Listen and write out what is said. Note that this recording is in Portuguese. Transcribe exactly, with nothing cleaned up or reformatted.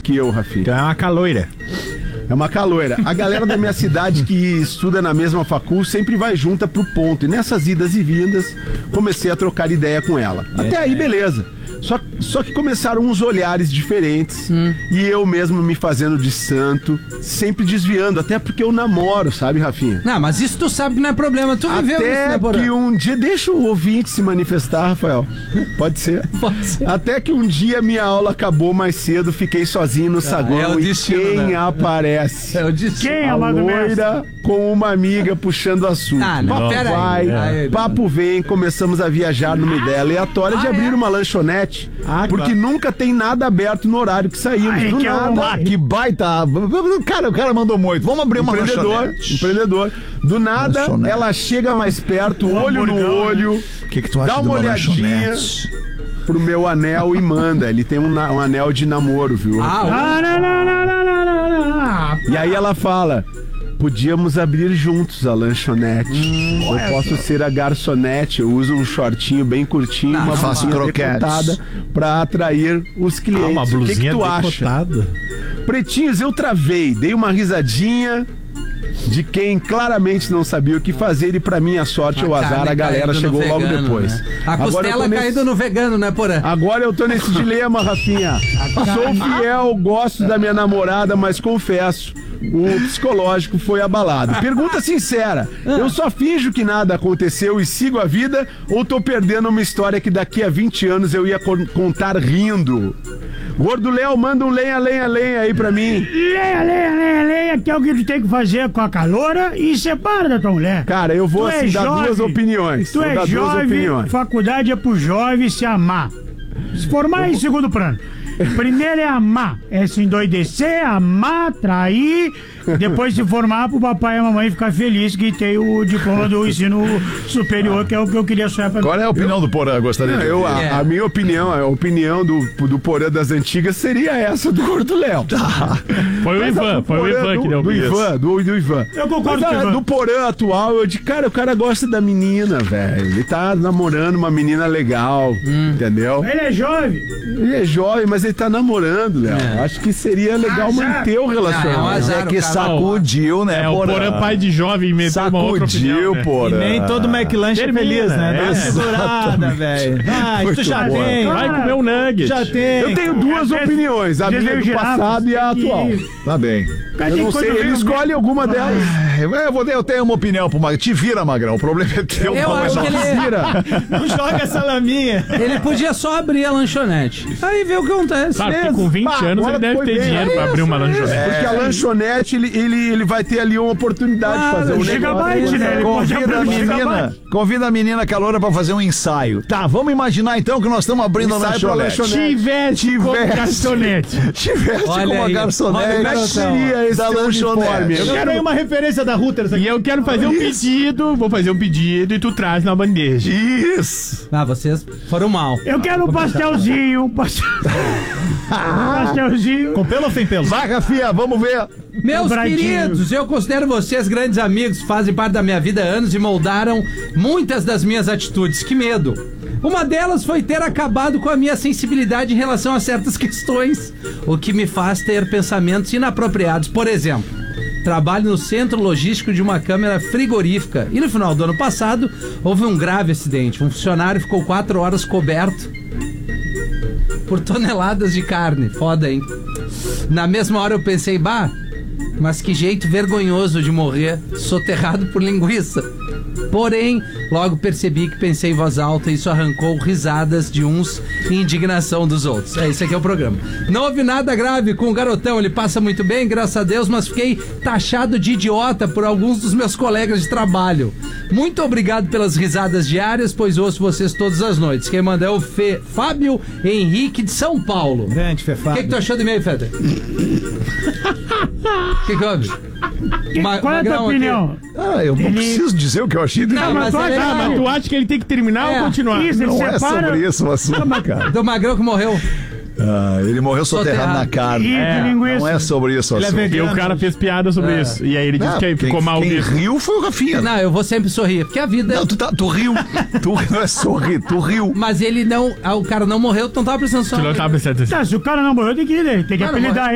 que eu, Rafinha. É uma caloira. É uma caloira. A galera da minha cidade que estuda na mesma facul sempre vai junta pro ponto. E nessas idas e vindas, comecei a trocar ideia com ela. Até aí, beleza. Só, só que começaram uns olhares diferentes hum. e eu mesmo me fazendo de santo, sempre desviando, até porque eu namoro, sabe, Rafinha? Não, mas isso tu sabe que não é problema, tu viveu isso, né, Até que um dia, deixa o ouvinte se manifestar, Rafael, pode ser? Pode ser. Até que um dia minha aula acabou mais cedo, fiquei sozinho no saguão é o e destino, quem né? aparece? É o destino. Quem, A amado loira mestre? com uma amiga puxando assunto. Ah, não, papo pera aí. vai, Aí, papo vem, começamos a viajar numa ideia aleatória de Ah, abrir é? uma lanchonete, Ah, porque claro. nunca tem nada aberto no horário que saímos. Ai, Do que é nada. uma- Ah, que baita. Cara, o cara mandou muito. Vamos abrir uma Empreendedor, lanchonete. empreendedor. Do nada, Lanchonete. ela chega mais perto, Um olho no hamburgão, olho, O que, que tu acha dá de uma uma olhadinha lanchonete? pro meu anel e manda. Ele tem um, na- um anel de namoro, viu? Ah, Ah, não, não, não, não, não, não, não. E aí ela fala: podíamos abrir juntos a lanchonete. Hum, eu posso ser a garçonete. Eu uso um shortinho bem curtinho, Não, uma faço blusinha croquetes. decotada pra atrair os clientes. Ah, uma o que, que blusinha tu acha? decotada. Pretinhos, eu travei, dei uma risadinha de quem claramente não sabia o que fazer e pra minha sorte ou azar a galera caído no chegou logo vegano, depois. né? A Agora eu costela tô nesse- caída no vegano, né, Porã? Agora eu tô nesse dilema, Rafinha. Sou fiel, gosto da minha namorada, mas confesso, o psicológico foi abalado. Pergunta sincera, eu só finjo que nada aconteceu e sigo a vida ou tô perdendo uma história que daqui a vinte anos eu ia con- contar rindo? Gordo Léo, manda um lenha, lenha, lenha aí pra mim. Leia, leia, leia, leia, que é o que tu tem que fazer com a caloura e separa da tua mulher. Cara, eu vou Tu é assim dar jovem, duas opiniões. Tu vou é dar duas jovem, opiniões. faculdade é pro jovem se amar. Se formar em segundo plano. Primeiro é amar, é se endoidecer, amar, trair, depois se formar pro papai e a mamãe ficar feliz que tem o diploma do ensino superior, que é o que eu queria sonhar pra Qual é a opinião do Porã? Gostaria de Eu, ouvir. a, É. a minha opinião, a opinião do, do Porã das antigas seria essa do Gordo Léo. Foi o Mas a Ivan, do foi o Porã, Ivan que do, deu do isso. Ivan, do, do Ivan. Eu concordo Mas com o a- Ivan. do Porã atual, eu de cara, o cara gosta da menina, velho. Ele tá namorando uma menina legal, entendeu? Ele é jovem. Ele é jovem, mas ele tá namorando, Léo. Acho que seria legal Azar. manter o Ah, é um relacionamento. Mas é azar, que o cara- sacudiu, né, É, o Porã, pai de jovem, meteu uma outra opinião, Sacudiu, né? Porã. E nem todo McLanche é Termina, feliz, né? Dá uma é. segurada, velho. Ah, tu Muito já bom. tem. Vai comer um nugget. Já tem. Eu tenho duas Às vezes- opiniões, a às vezes minha eu do girava, passado e a tem que- atual. Tá bem. Cara, Eu tem não coisa sei, ele meio- escolhe alguma delas. Eu, vou, eu tenho uma opinião pro Magrão. Te vira, Magrão. O problema é teu. Eu não é acho que nosso. ele, Vira. Não joga essa laminha. ele podia só abrir a lanchonete. Aí vê o que acontece. Claro, porque com vinte Ah, anos agora ele deve foi ter bem. dinheiro É pra abrir uma lanchonete. Porque a lanchonete, ele, ele, ele vai ter ali uma oportunidade de fazer um o Gigabyte, negócio. né? Ele pode Convida a abrir um menina, Gigabyte. convida a menina caloura pra fazer um ensaio. Tá, vamos imaginar então que nós estamos abrindo a Ensaio pra lanchonete. lanchonete. Tivesse como Tivesse. garçonete. Tivesse Olha como a aí, olha garçonete. o Como é que seria esse da teu lanchonete. uniforme? Eu quero aí uma referência da Reuters aqui. E eu quero fazer um pedido, vou fazer um pedido e tu traz na bandeja. Isso. Ah, vocês foram mal. Eu quero um pastelzinho, um pastel... pastelzinho. Com pelo ou sem pelo? Vai, Rafinha, vamos ver. Meus Dobradinho. queridos, eu considero vocês grandes amigos, fazem parte da minha vida há anos e moldaram muitas das minhas atitudes. Que medo! Uma delas foi ter acabado com a minha sensibilidade em relação a certas questões, o que me faz ter pensamentos inapropriados. Por exemplo, trabalho no centro logístico de uma câmara frigorífica e no final do ano passado houve um grave acidente. Um funcionário ficou quatro horas coberto por toneladas de carne. Foda, hein? Na mesma hora eu pensei, bah, mas que jeito vergonhoso de morrer soterrado por linguiça. Porém, logo percebi que pensei em voz alta e isso arrancou risadas de uns e indignação dos outros. É, esse aqui é o programa. Não houve nada grave com o garotão, ele passa muito bem, graças a Deus, mas fiquei taxado de idiota por alguns dos meus colegas de trabalho. Muito obrigado pelas risadas diárias, pois ouço vocês todas as noites. Quem manda é o Fê, Fábio Henrique de São Paulo. Grande, O Fefá. que, que tu achou do e-mail, Feta? O que, que houve? Ma- Qual é a tua Magrão aqui. opinião? Ah, eu não Ele- preciso dizer o que eu achei dele. Não, mas tu ele- acha- Ah, mas tu acha que ele tem que terminar É. ou continuar? Isso, ele Não é separa... sobre isso o assunto, cara. Do Magrão que morreu. Ah, ele morreu soterrado Soterrado. na carne. Ih, É, de linguiça. Não é sobre isso o Ele é assunto. E o cara fez piada sobre isso. E aí ele disse Não, que aí quem, ficou mal quem visto. riu foi o Rafinha. Não, eu vou sempre sorrir, porque a vida... Não, tu, tá, tu riu. Tu não é sorrir, tu riu. Mas ele não... ah, o cara não morreu, tu não tava prestando só. Tu não tava prestando atenção. Tá, se o cara não morreu, tem que ir, tem que Cara, apelidar